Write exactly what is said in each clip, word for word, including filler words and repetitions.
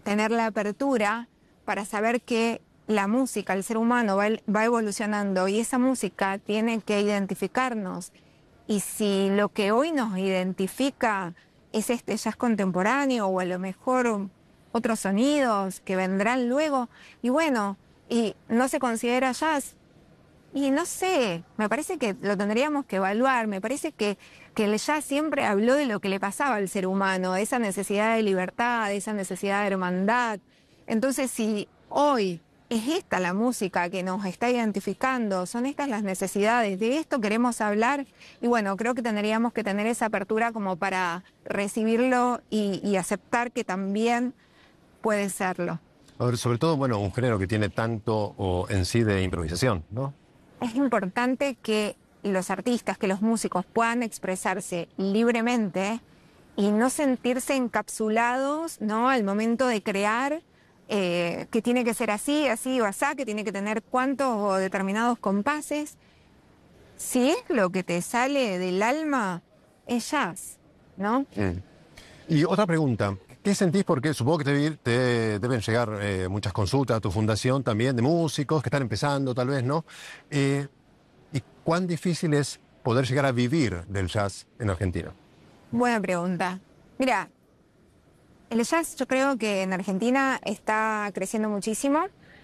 tener la apertura para saber que la música, el ser humano va, va evolucionando y esa música tiene que identificarnos. Y si lo que hoy nos identifica es este jazz contemporáneo o a lo mejor otros sonidos que vendrán luego, y bueno, y no se considera jazz, y no sé, me parece que lo tendríamos que evaluar. Me parece que, que el jazz siempre habló de lo que le pasaba al ser humano, de esa necesidad de libertad, de esa necesidad de hermandad. Entonces, si hoy es esta la música que nos está identificando, son estas las necesidades, de esto queremos hablar, y bueno, creo que tendríamos que tener esa apertura como para recibirlo y, y aceptar que también puede serlo. A ver, sobre todo, bueno, un género que tiene tanto o en sí de improvisación, ¿no? Es importante que los artistas, que los músicos puedan expresarse libremente y no sentirse encapsulados, ¿no?, al momento de crear, eh, que tiene que ser así, así o asá, que tiene que tener cuantos o determinados compases. Si es lo que te sale del alma, es jazz, ¿no? Mm. Y otra pregunta, ¿qué sentís? Porque supongo que te, te deben llegar eh, muchas consultas a tu fundación también de músicos que están empezando, tal vez, ¿no? Eh, ¿Y cuán difícil es poder llegar a vivir del jazz en Argentina? Buena pregunta. Mira, el jazz yo creo que en Argentina está creciendo muchísimo.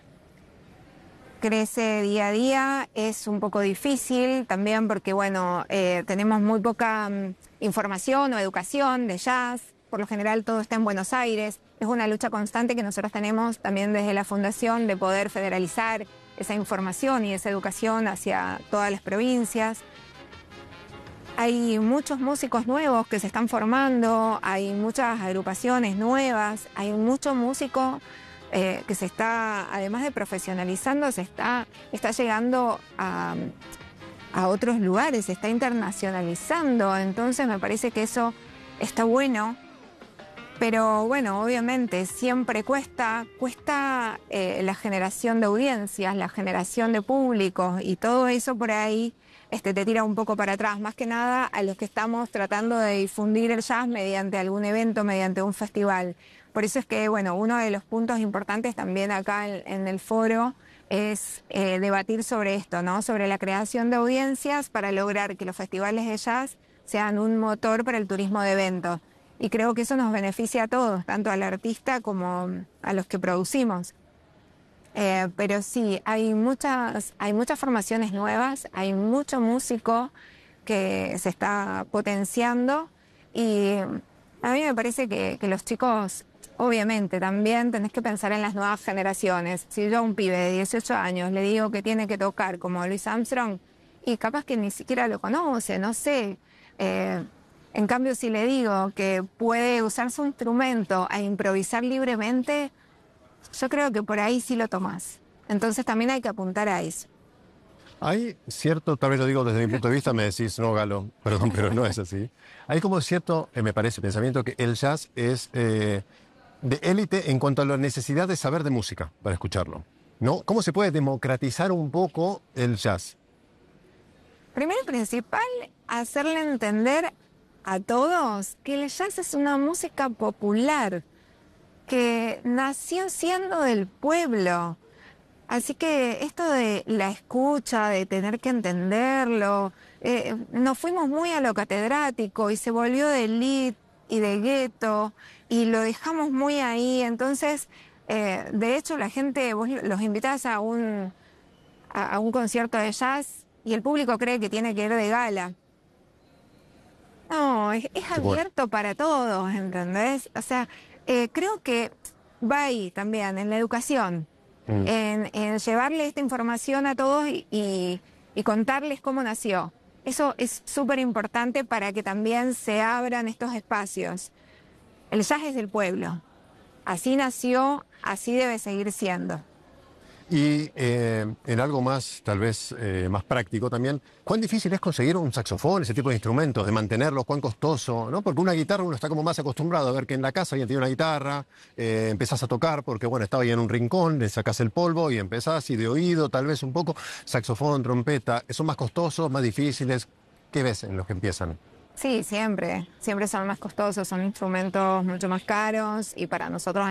Crece día a día, es un poco difícil también porque, bueno, eh, tenemos muy poca um, información o educación de jazz. Por lo general todo está en Buenos Aires. Es una lucha constante que nosotros tenemos también desde la Fundación de poder federalizar esa información y esa educación hacia todas las provincias. Hay muchos músicos nuevos que se están formando, hay muchas agrupaciones nuevas, hay mucho músico eh, que se está, además de profesionalizando, se está, está llegando a, a otros lugares, se está internacionalizando. Entonces me parece que eso está bueno. Pero bueno, obviamente siempre cuesta, cuesta eh, la generación de audiencias, la generación de públicos, y todo eso por ahí este, te tira un poco para atrás, más que nada a los que estamos tratando de difundir el jazz mediante algún evento, mediante un festival. Por eso es que, bueno, uno de los puntos importantes también acá en, en el foro es eh, debatir sobre esto, ¿no? Sobre la creación de audiencias para lograr que los festivales de jazz sean un motor para el turismo de eventos. Y creo que eso nos beneficia a todos, tanto al artista como a los que producimos. Eh, pero sí, hay muchas, hay muchas formaciones nuevas, hay mucho músico que se está potenciando, y a mí me parece que, que los chicos, obviamente, también tenés que pensar en las nuevas generaciones. Si yo a un pibe de dieciocho años le digo que tiene que tocar como Louis Armstrong, y capaz que ni siquiera lo conoce, no sé. Eh, En cambio, si le digo que puede usar su instrumento e improvisar libremente, yo creo que por ahí sí lo tomás. Entonces también hay que apuntar a eso. Hay cierto, tal vez lo digo desde mi punto de vista, me decís, no, Galo, perdón, pero no es así. Hay como cierto, eh, me parece, pensamiento que el jazz es eh, de élite en cuanto a la necesidad de saber de música para escucharlo, ¿no? ¿Cómo se puede democratizar un poco el jazz? Primero y principal, hacerle entender a todos que el jazz es una música popular, que nació siendo del pueblo. Así que esto de la escucha, de tener que entenderlo, eh, nos fuimos muy a lo catedrático y se volvió de elite y de gueto y lo dejamos muy ahí. Entonces, eh, de hecho, la gente, vos los invitás a un, a, a un concierto de jazz y el público cree que tiene que ir de gala. No, es, es abierto para todos, ¿entendés? O sea, eh, creo que va ahí también, en la educación, mm. en, en llevarle esta información a todos y, y, y contarles cómo nació. Eso es súper importante para que también se abran estos espacios. El jazz es del pueblo. Así nació, así debe seguir siendo. Y eh, en algo más, tal vez eh, más práctico también, ¿cuán difícil es conseguir un saxofón, ese tipo de instrumentos, de mantenerlos, cuán costoso, ¿no? Porque una guitarra uno está como más acostumbrado a ver que en la casa alguien tiene una guitarra, eh, empezás a tocar porque, bueno, estaba ahí en un rincón, le sacás el polvo y empezás, y de oído tal vez un poco, saxofón, trompeta, ¿son más costosos, más difíciles? ¿Qué ves en los que empiezan? Sí, siempre, siempre son más costosos, son instrumentos mucho más caros, y para nosotros